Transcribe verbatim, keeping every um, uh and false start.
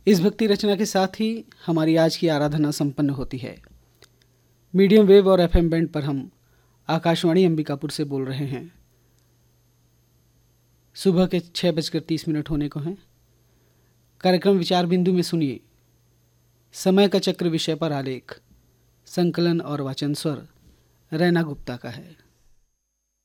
इस भक्ति रचना के साथ ही हमारी आज की आराधना संपन्न होती है। मीडियम वेव और एफएम बैंड पर हम आकाशवाणी अंबिकापुर से बोल रहे हैं। सुबह के छः बजकर तीस मिनट होने को हैं। कार्यक्रम विचार बिंदु में सुनिए समय का चक्र विषय पर आलेख, संकलन और वाचन स्वर रैना गुप्ता का है।